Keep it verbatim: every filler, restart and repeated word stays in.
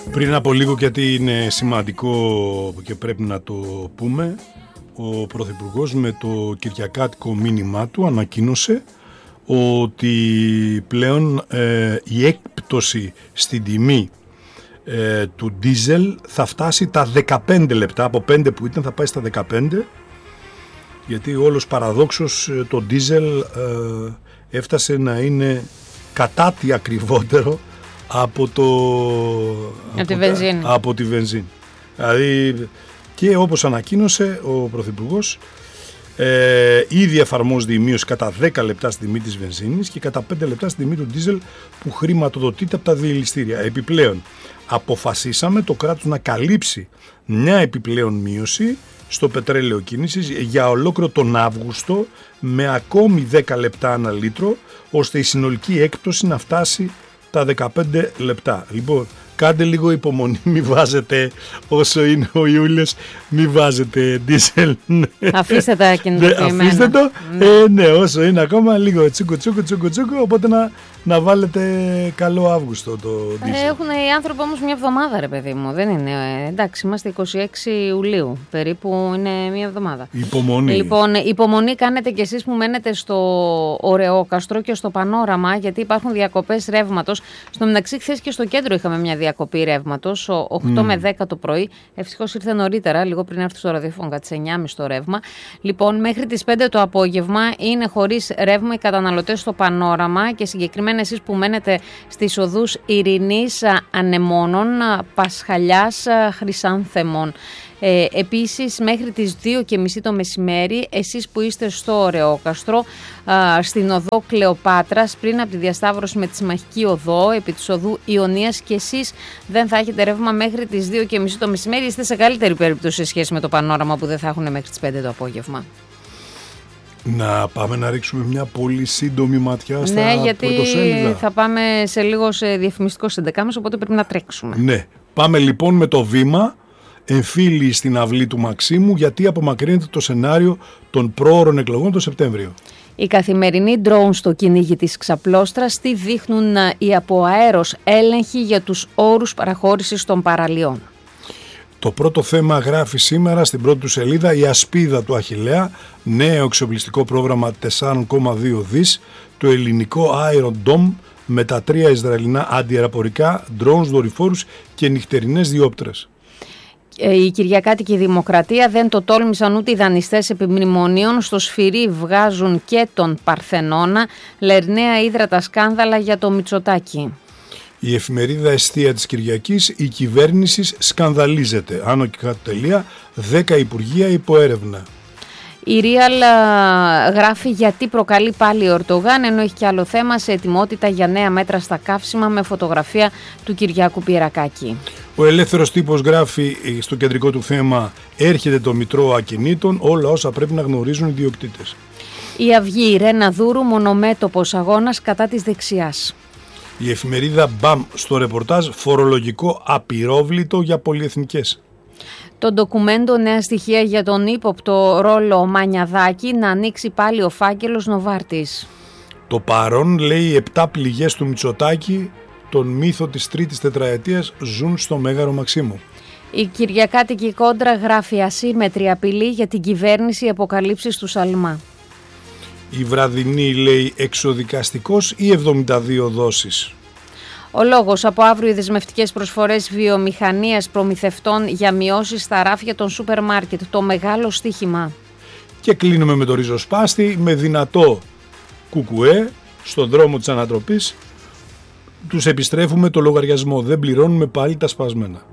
Πριν από λίγο, γιατί είναι σημαντικό και πρέπει να το πούμε, ο Πρωθυπουργός με το κυριακάτικο μήνυμά του ανακοίνωσε ότι πλέον ε, η έκπτωση στην τιμή ε, του ντίζελ θα φτάσει τα δεκαπέντε λεπτά, από πέντε που ήταν θα πάει στα δεκαπέντε, γιατί όλος παραδόξως το ντίζελ ε, έφτασε να είναι κατά τι ακριβότερο από, το, από, τη βενζίνη. από τη βενζίνη. Δηλαδή, και όπως ανακοίνωσε ο Πρωθυπουργός, ε, ήδη εφαρμόζεται η μείωση κατά δέκα λεπτά στην τιμή της βενζίνης και κατά πέντε λεπτά στην τιμή του ντίζελ που χρηματοδοτείται από τα διελιστήρια. Επιπλέον, αποφασίσαμε το κράτος να καλύψει μια επιπλέον μείωση στο πετρέλαιο κίνησης για ολόκληρο τον Αύγουστο με ακόμη δέκα λεπτά ανά λίτρο, ώστε η συνολική έκπτωση να φτάσει τα δεκαπέντε λεπτά. Λοιπόν, κάντε λίγο υπομονή, μη βάζετε όσο είναι ο Ιούλιος, μη βάζετε ντίζελ. Αφήστε τα κινητοποιημένα. Αφήστε το, ναι. Ε, ναι, όσο είναι ακόμα λίγο τσούκου τσούκου τσούκου τσούκου, οπότε να, να βάλετε καλό Αύγουστο το ντίζελ. Έχουν οι άνθρωποι όμως μια εβδομάδα, ρε παιδί μου, δεν είναι, ε, εντάξει, είμαστε είκοσι έξι Ιουλίου, περίπου είναι μια εβδομάδα. Υπομονή. Λοιπόν, υπομονή κάνετε κι εσείς που μένετε στο Ωρεόκαστρο και στο Πανόραμα, γιατί υπάρχουν διακοπές ρεύματος. Στο μεταξύ, χθες και στο κέντρο είχαμε μια διακοπή ρεύματος, οκτώ mm. με δέκα το πρωί. Ευτυχώς ήρθε νωρίτερα, λίγο πριν έρθει στο ραδιόφωνο, κατά τις εννιά και μισή το ρεύμα. Λοιπόν, μέχρι τις πέντε το απόγευμα είναι χωρίς ρεύμα οι καταναλωτές στο Πανόραμα και συγκεκριμένα εσείς που μένετε στις οδούς Ειρηνής, Ανεμόνων, Πασχαλιάς, Χρυσάνθεμων. Ε, επίσης μέχρι τις δύο και μισή το μεσημέρι εσείς που είστε στο Ωρεόκαστρο, α, στην οδό Κλεοπάτρας πριν από τη διασταύρωση με τη Συμμαχική Οδό επί της οδού Ιωνίας, και εσείς δεν θα έχετε ρεύμα μέχρι τις δύο και μισή το μεσημέρι. Είστε σε καλύτερη περίπτωση σε σχέση με το Πανόραμα που δεν θα έχουν μέχρι τις πέντε το απόγευμα. Να πάμε να ρίξουμε μια πολύ σύντομη ματιά στα ναι, γιατί πρωτοσέλιδα. Θα πάμε σε λίγο σε διαφημιστικό στις έντεκα και μισή, οπότε πρέπει να τρέξουμε. Ναι, πάμε λοιπόν με το βήμα. Εμφύλιοι στην αυλή του Μαξίμου, γιατί απομακρύνεται το σενάριο των πρόωρων εκλογών το Σεπτέμβριο. Οι καθημερινοί drone στο κυνήγι της Ξαπλώστρας τι δείχνουν οι από αέρος έλεγχοι για τους όρους παραχώρησης των παραλιών. Το πρώτο θέμα γράφει σήμερα στην πρώτη του σελίδα η ασπίδα του Αχιλλέα, νέο εξοπλιστικό πρόγραμμα τέσσερα κόμμα δύο δις, το ελληνικό Iron Dome με τα τρία Ισραηλινά αντιαεροπορικά, drones, δορυφόρους και νυχτερινές διόπτρες. Η Κυριακάτικη Δημοκρατία δεν το τόλμησαν ούτε οι δανειστές επιμνημονίων. Στο σφυρί βγάζουν και τον Παρθενώνα. Λερναία ύδρατα σκάνδαλα για το Μητσοτάκη. Η εφημερίδα Εστία της Κυριακής, η κυβέρνηση σκανδαλίζεται. Άνω και κάτω τελεία, δέκα υπουργεία υπό έρευνα. Η Real γράφει γιατί προκαλεί πάλι ο Ερντογάν, ενώ έχει και άλλο θέμα, σε ετοιμότητα για νέα μέτρα στα καύσιμα, με φωτογραφία του Κυριάκου Πιερακάκη. Ο Ελεύθερος Τύπος γράφει στο κεντρικό του θέμα «Έρχεται το Μητρό Ακινήτων, όλα όσα πρέπει να γνωρίζουν οι ιδιοκτήτες». Η Αυγή, Ρένα Δούρου, μονομέτωπος αγώνας κατά της δεξιάς. Η εφημερίδα Μπαμ στο ρεπορτάζ «Φορολογικό απειρόβλητο για πολυεθνικές». Το ντοκουμέντο, νέα στοιχεία για τον ύποπτο Ρόλο Μανιαδάκη, να ανοίξει πάλι ο φάκελος Νοβάρτης. Το Παρόν λέει επτά πληγές του Μητσοτάκη, τον μύθο της τρίτης τετραετίας, ζουν στο Μέγαρο Μαξίμου. Η Κυριακάτικη Κόντρα γράφει ασύμμετρη απειλή για την κυβέρνηση, αποκαλύψεις του Σαλμά. Η Βραδινή λέει εξοδικαστικός ή εβδομήντα δύο δόσεις. Ο λόγος, από αύριο οι δεσμευτικές προσφορές βιομηχανίας προμηθευτών για μειώσεις στα ράφια των σούπερ μάρκετ, το μεγάλο στοίχημα. Και κλείνουμε με το ριζοσπάστη, με δυνατό κουκουέ στον δρόμο της ανατροπής. Τους επιστρέφουμε το λογαριασμό, δεν πληρώνουμε πάλι τα σπασμένα.